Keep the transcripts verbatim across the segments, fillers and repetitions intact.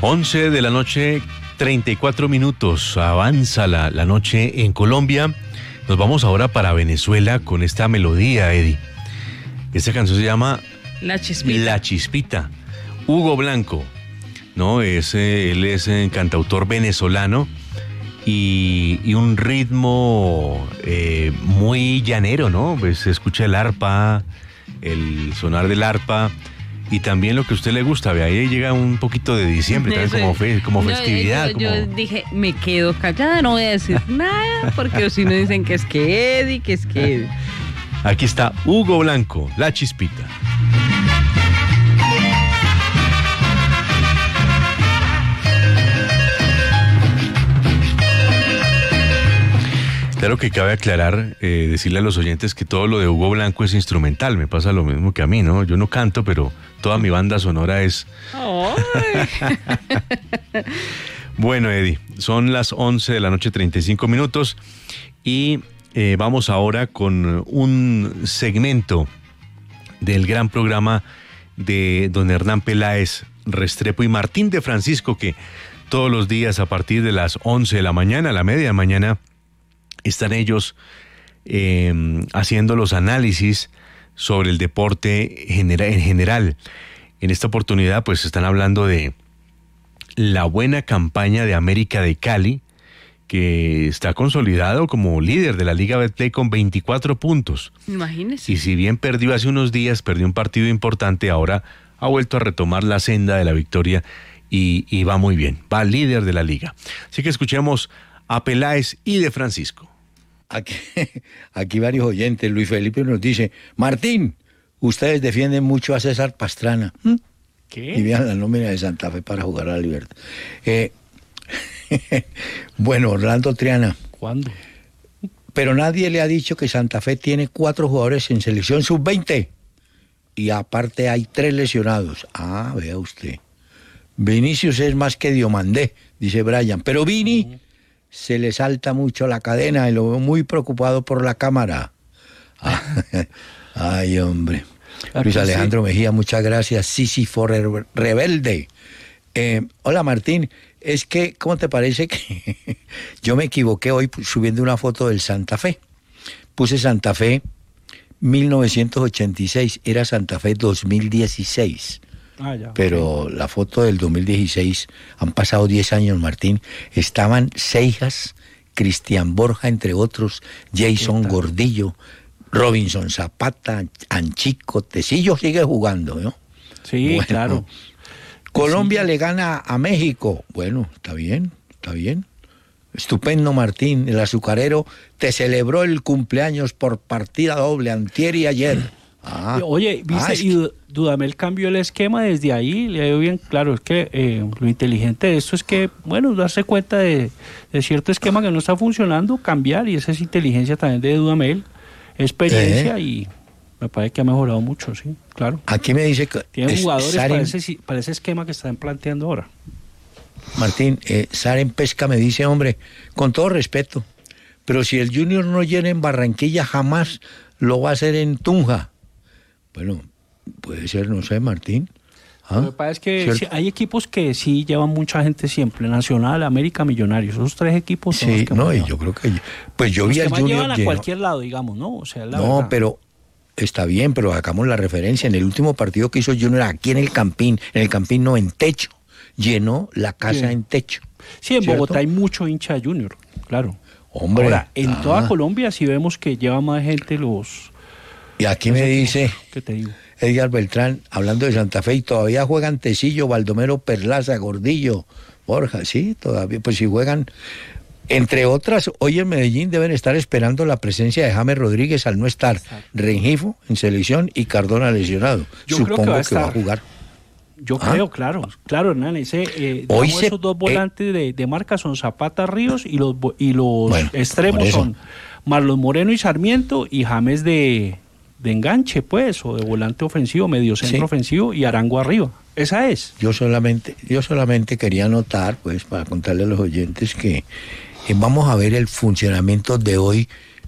once de la noche, treinta y cuatro minutos. Avanza la, la noche en Colombia. Nos vamos ahora para Venezuela con esta melodía, Eddie. Esta canción se llama La Chispita. La Chispita. Hugo Blanco, ¿no? Es, eh, él es eh, cantautor venezolano y, y un ritmo eh, muy llanero, ¿no? Pues se escucha el arpa, el sonar del arpa. Y también lo que a usted le gusta, ve, ahí llega un poquito de diciembre, también como, fe, como no, festividad. Yo, como... yo dije, me quedo callada, no voy a decir nada, porque si me dicen que es que Eddie, que es que Eddie. Aquí está Hugo Blanco, La Chispita. Claro que cabe aclarar, eh, decirle a los oyentes que todo lo de Hugo Blanco es instrumental, me pasa lo mismo que a mí, ¿no? Yo no canto, pero toda mi banda sonora es... Bueno, Eddie, son las once de la noche, treinta y cinco minutos, y eh, vamos ahora con un segmento del gran programa de don Hernán Peláez Restrepo y Martín de Francisco, que todos los días a partir de las once de la mañana, a la media mañana, están ellos eh, haciendo los análisis sobre el deporte genera- en general. En esta oportunidad, pues, están hablando de la buena campaña de América de Cali, que está consolidado como líder de la Liga Betplay con veinticuatro puntos. Imagínese. Y si bien perdió hace unos días, perdió un partido importante, ahora ha vuelto a retomar la senda de la victoria y, y va muy bien. Va líder de la liga. Así que escuchemos a Peláez y de Francisco. Aquí, aquí varios oyentes. Luis Felipe nos dice: Martín, ustedes defienden mucho a César Pastrana. ¿Mm? ¿Qué? Y vean la nómina de Santa Fe para jugar a la Libertad. Eh, bueno, Orlando Triana. ¿Cuándo? Pero nadie le ha dicho que Santa Fe tiene cuatro jugadores en selección sub veinte. Y aparte hay tres lesionados. Ah, vea usted. Vinicius es más que Diomandé, dice Brian. Pero Vini... Uh-huh. Se le salta mucho la cadena y lo veo muy preocupado por la cámara. Ay, hombre. Luis Alejandro Mejía, muchas gracias. Sísifo Rebelde. Eh, hola, Martín. Es que, ¿cómo te parece que yo me equivoqué hoy subiendo una foto del Santa Fe? Puse Santa Fe mil novecientos ochenta y seis, era Santa Fe dos mil dieciséis. Ah, ya, pero okay. La foto del dos mil dieciséis, han pasado diez años, Martín, estaban Seijas, Cristian Borja, entre otros, Jason Gordillo, Robinson Zapata, Anchico, Tecillo sigue jugando, ¿no? Sí, bueno, claro. Colombia sí. Le gana a México. Bueno, está bien, está bien. Estupendo, Martín. El azucarero te celebró el cumpleaños por partida doble, antier y ayer. Ah, Oye, ¿viste? Ah, es que... Y Dudamel cambió el esquema desde ahí, le dio bien claro, es que eh, lo inteligente de esto es que, bueno, darse cuenta de, de cierto esquema que no está funcionando, cambiar, y esa es inteligencia también de Dudamel, experiencia, ¿Eh? Y me parece que ha mejorado mucho, sí, claro. Aquí me dice que... Tiene jugadores Saren... para, ese, para ese esquema que están planteando ahora. Martín, eh, Saren Pesca me dice, hombre, con todo respeto, pero si el Junior no llena en Barranquilla, jamás lo va a hacer en Tunja. Bueno, puede ser, no sé, Martín. ¿Ah? Lo que pasa es que sí, hay equipos que sí llevan mucha gente siempre, Nacional, América, Millonarios, esos tres equipos son sí, los que no, y yo creo que, pues yo vi al Junior llevan a lleno. Cualquier lado, digamos, ¿no? O sea, la no, verdad. Pero está bien, pero hagamos la referencia, en el último partido que hizo Junior aquí en el Campín, en el Campín no, en techo, llenó la casa sí. en techo. Sí, en ¿cierto? Bogotá hay mucho hincha Junior, claro. Hombre. Ahora, en ah. toda Colombia sí vemos que lleva más gente los... Y aquí me dice... ¿Qué te digo? Edgar Beltrán, hablando de Santa Fe, y todavía juegan Tecillo, Baldomero Perlaza, Gordillo, Borja, sí, todavía, pues si juegan, entre otras, hoy en Medellín deben estar esperando la presencia de James Rodríguez al no estar Exacto. Rengifo en selección y Cardona lesionado. Yo Supongo creo que va a, que va a jugar. Yo ¿Ah? creo, claro, claro, Hernán, ese, eh, hoy se, esos dos volantes eh, de, de marca son Zapata Ríos y los, y los bueno, extremos son Marlon Moreno y Sarmiento y James de... de enganche, pues, o de volante ofensivo, medio centro sí. ofensivo y Arango arriba. Esa es. Yo solamente, yo solamente quería anotar, pues, para contarle a los oyentes que eh, vamos a ver el funcionamiento de hoy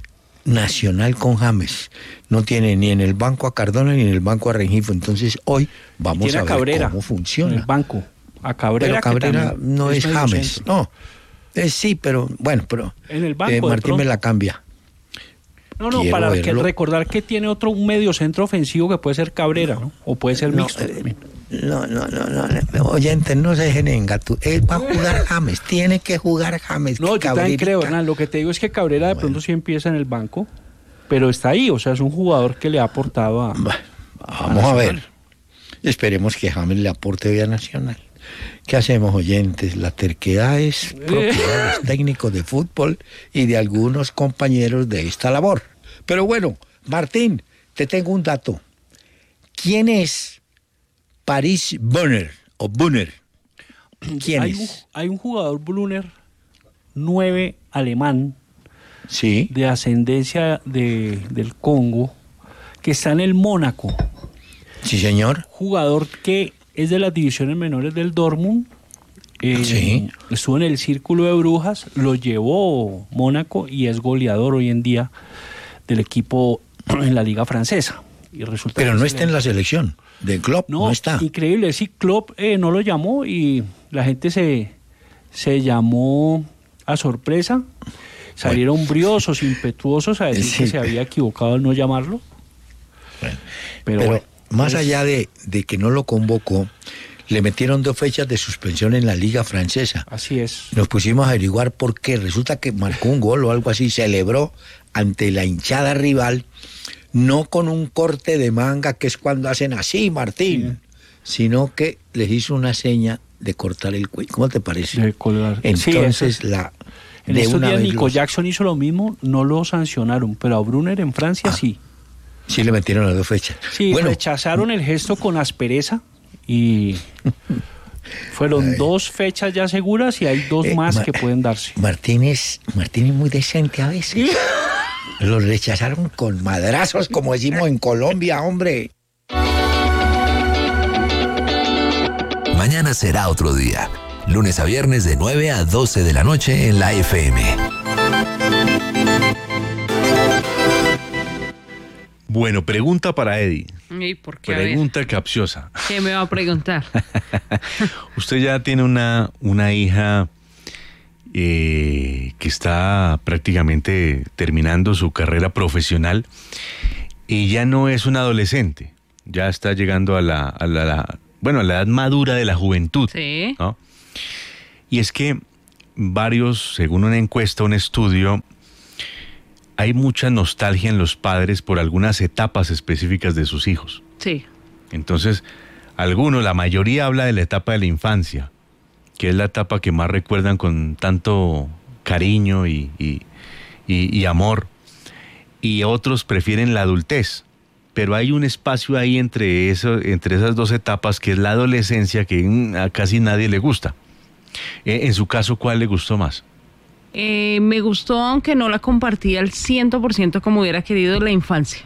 Nacional con James. No tiene ni en el banco a Cardona ni en el banco a Rengifo. Entonces, hoy vamos a, a ver Cabrera cómo funciona. En el banco. a Cabrera. Pero Cabrera que no es, es James, centro. no. Eh, sí, pero bueno, pero en el banco, eh, Martín me la cambia. No, no, Quiero para que verlo. recordar que tiene otro un medio centro ofensivo que puede ser Cabrera, ¿no? O puede ser No, mixto. eh, no, no, no, no, no, oyentes, no se dejen engatar. Él va a jugar James, tiene que jugar James. No, yo también Cabrerica. creo, Hernán. Lo que te digo es que Cabrera de Bueno. pronto sí empieza en el banco, pero está ahí, o sea, es un jugador que le ha aportado a. Bueno, vamos a ver. Esperemos que James le aporte hoy a Nacional. ¿Qué hacemos, oyentes? La terquedad es propiedad de los técnicos de fútbol y de algunos compañeros de esta labor. Pero bueno, Martín, te tengo un dato. ¿Quién es Paris Brunner o Brunner? ¿Quién hay es? Un, hay un jugador Brunner, nueve alemán, Sí. de ascendencia de, del Congo, que está en el Mónaco. Sí, señor. Jugador que es de las divisiones menores del Dortmund. Eh, Sí. Estuvo en el Círculo de Brujas, lo llevó Mónaco y es goleador hoy en día del equipo en la Liga Francesa. Y resulta Pero que no se está le- en la selección. De Klopp no, No, está. increíble. Sí, Klopp eh, no lo llamó y la gente se, se llamó a sorpresa. Salieron briosos, impetuosos a decir Sí. que se había equivocado al no llamarlo. Bueno, Pero, Pero bueno, más es- allá de, de que no lo convocó, le metieron dos fechas de suspensión en la Liga Francesa. Así es. Nos pusimos a averiguar por qué. Resulta que marcó un gol o algo así, celebró ante la hinchada rival, no con un corte de manga, que es cuando hacen así, Martín, sino que les hizo una seña de cortar el cuello. ¿Cómo te parece? De colgar. Sí, Entonces, eso- la En de estos una días vez Nico los- Jackson hizo lo mismo, no lo sancionaron, pero a Brunner en Francia Ah. sí. sí le metieron las dos fechas. Sí, bueno, rechazaron el gesto con aspereza y fueron Ay. dos fechas ya seguras y hay dos Eh, más Ma- que pueden darse. Martín es, Martín es muy decente a veces. Lo rechazaron con madrazos, como decimos en Colombia, hombre. Mañana será otro día. Lunes a viernes de nueve a doce de la noche en la F M. Bueno, pregunta para Eddie. ¿Y por qué? A ver, Pregunta capciosa. ¿qué me va a preguntar? Usted ya tiene una, una hija eh, que está prácticamente terminando su carrera profesional y ya no es una adolescente, ya está llegando a la, a la, la- bueno, a la edad madura de la juventud. Sí. ¿No? Y es que varios, según una encuesta, un estudio, hay mucha nostalgia en los padres por algunas etapas específicas de sus hijos. Sí. Entonces, algunos, la mayoría habla de la etapa de la infancia, que es la etapa que más recuerdan con tanto cariño y, y, y- y amor. Y otros prefieren la adultez. Pero hay un espacio ahí entre, eso, entre esas dos etapas, que es la adolescencia, que mm, a casi nadie le gusta. Eh, en su caso, ¿cuál le gustó más? Eh, me gustó, aunque no la compartí al cien por ciento como hubiera querido, la infancia.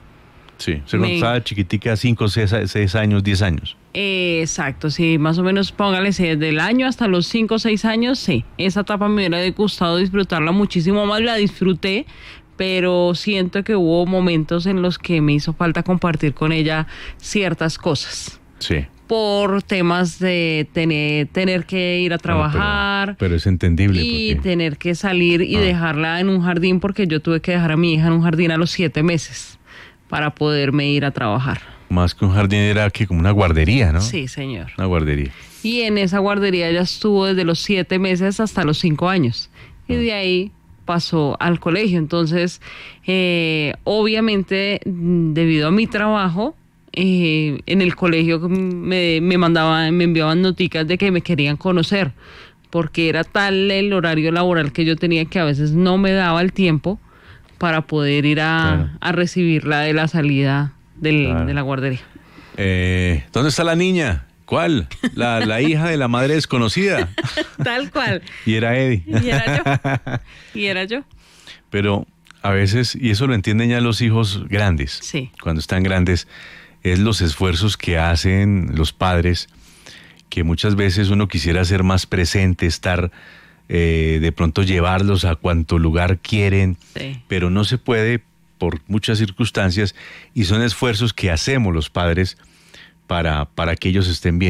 Sí, se Me- estaba chiquitica, cinco, seis años, diez años. Eh, exacto, sí, más o menos póngale sí, desde el año hasta los cinco o seis años, sí. Esa etapa me hubiera gustado disfrutarla muchísimo más, la disfruté, pero siento que hubo momentos en los que me hizo falta compartir con ella ciertas cosas. Sí. Por temas de tener, tener que ir a trabajar. Pero, pero es entendible. Y porque- tener que salir y Ah. dejarla en un jardín, porque yo tuve que dejar a mi hija en un jardín a los siete meses para poderme ir a trabajar. Más que un jardín era que como una guardería, ¿no? Sí, señor. Una guardería. Y en esa guardería ella estuvo desde los siete meses hasta los cinco años. Y de ahí pasó al colegio. Entonces, eh, obviamente, mm, debido a mi trabajo, eh, en el colegio me, me mandaban, me enviaban noticas de que me querían conocer, porque era tal el horario laboral que yo tenía que a veces no me daba el tiempo para poder ir a, Claro. a recibirla de la salida del- Claro. de la guardería. Eh, ¿Dónde está la niña? ¿Cuál? La, la hija de la madre desconocida. Tal cual. Y era Eddie. Y era yo. Y era yo. Pero a veces, y eso lo entienden ya los hijos grandes, Sí. cuando están grandes, es los esfuerzos que hacen los padres, que muchas veces uno quisiera ser más presente, estar, eh, de pronto llevarlos a cuanto lugar quieren, Sí. pero no se puede por muchas circunstancias, y son esfuerzos que hacemos los padres para, para que ellos estén bien.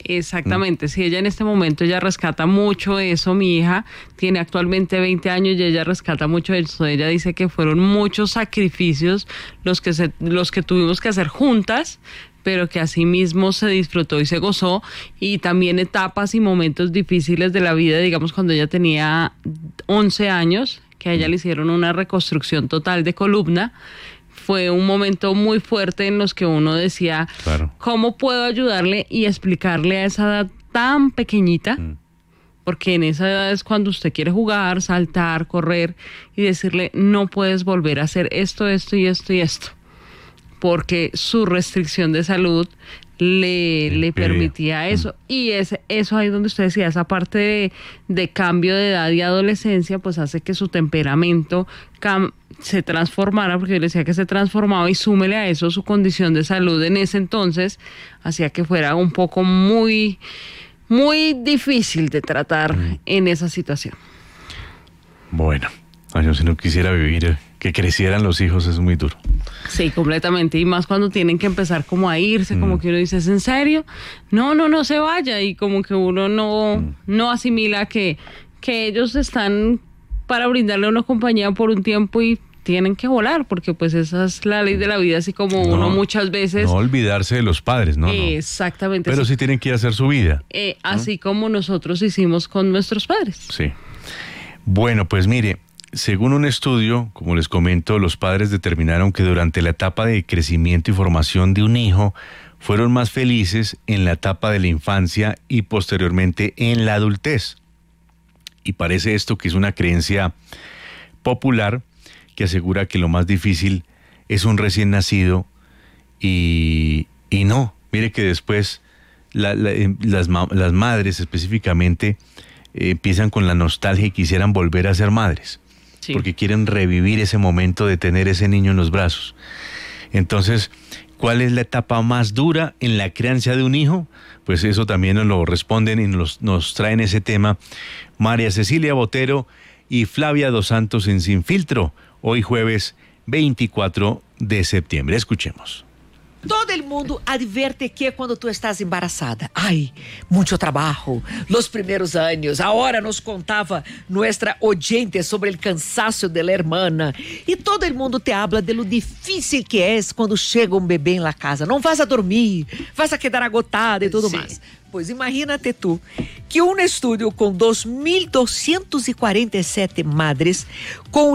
Exactamente, sí, ella en este momento ella rescata mucho eso, mi hija tiene actualmente veinte años y ella rescata mucho eso, ella dice que fueron muchos sacrificios los que, se, los que tuvimos que hacer juntas, pero que asimismo se disfrutó y se gozó, y también etapas y momentos difíciles de la vida, digamos cuando ella tenía once años, que a ella le hicieron una reconstrucción total de columna. Fue un momento muy fuerte en los que uno decía, claro, ¿cómo puedo ayudarle y explicarle a esa edad tan pequeñita? Mm. Porque en esa edad es cuando usted quiere jugar, saltar, correr y decirle, no puedes volver a hacer esto, esto y esto y esto. Porque su restricción de salud le, le permitía eso. Mm. Y es, eso ahí donde usted decía, esa parte de, de cambio de edad y adolescencia, pues hace que su temperamento cambie, se transformara, porque yo le decía que se transformaba, y súmele a eso su condición de salud en ese entonces, hacía que fuera un poco muy, muy difícil de tratar mm. en esa situación. Bueno, yo si no quisiera vivir, que crecieran los hijos es muy duro. Sí, completamente, y más cuando tienen que empezar como a irse, mm. como que uno dice, ¿es en serio? No, no, no se vaya, y como que uno no, mm. no asimila que, que ellos están para brindarle una compañía por un tiempo y tienen que volar, porque pues esa es la ley de la vida, así como no, uno muchas veces... No olvidarse de los padres, ¿no? Exactamente. No. Pero sí tienen que ir a hacer su vida. Eh, así ¿no? como nosotros hicimos con nuestros padres. Sí. Bueno, pues mire, según un estudio, como les comento, los padres determinaron que durante la etapa de crecimiento y formación de un hijo, fueron más felices en la etapa de la infancia y posteriormente en la adultez. Y parece esto que es una creencia popular que asegura que lo más difícil es un recién nacido y, y no. Mire que después la, la, las, las madres específicamente eh, empiezan con la nostalgia y quisieran volver a ser madres. Sí. Porque quieren revivir ese momento de tener ese niño en los brazos. Entonces, ¿cuál es la etapa más dura en la crianza de un hijo? Pues eso también nos lo responden y nos, nos traen ese tema María Cecilia Botero y Flavia Dos Santos en Sin Filtro, hoy jueves veinticuatro de septiembre. Escuchemos. Todo el mundo advierte que cuando tú estás embarazada, ay, mucho trabajo, los primeros años. Ahora nos contaba nuestra oyente sobre el cansancio de la hermana. Y todo el mundo te habla de lo difícil que es cuando chega un bebé en la casa. No vas a dormir, vas a quedar agotada y todo sí. más. Pues imagínate tú que un estudio con dos mil doscientas cuarenta y siete madres com